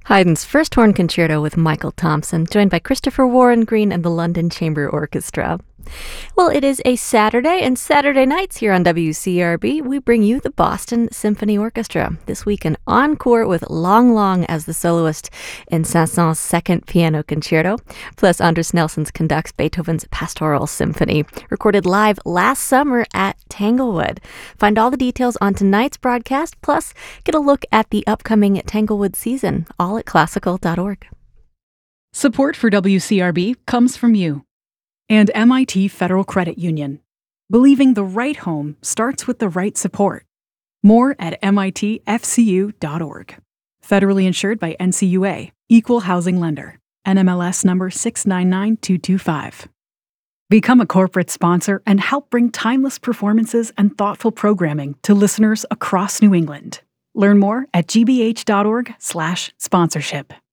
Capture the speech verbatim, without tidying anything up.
Haydn's First Horn Concerto with Michael Thompson, joined by Christopher Warren Green and the London Chamber Orchestra. Well, it is a Saturday, and Saturday nights here on W C R B, we bring you the Boston Symphony Orchestra. This week, an encore with Lang Lang as the soloist in Saint-Saëns' Second Piano Concerto, plus Anders Nelsons conducts Beethoven's Pastoral Symphony, recorded live last summer at Tanglewood. Find all the details on tonight's broadcast, plus get a look at the upcoming Tanglewood season, all at classical dot org. Support for W C R B comes from you and M I T Federal Credit Union. Believing the right home starts with the right support. More at M I T F C U dot org. Federally insured by N C U A, Equal Housing Lender, N M L S number six nine nine two two five. Become a corporate sponsor and help bring timeless performances and thoughtful programming to listeners across New England. Learn more at G B H dot org slash sponsorship.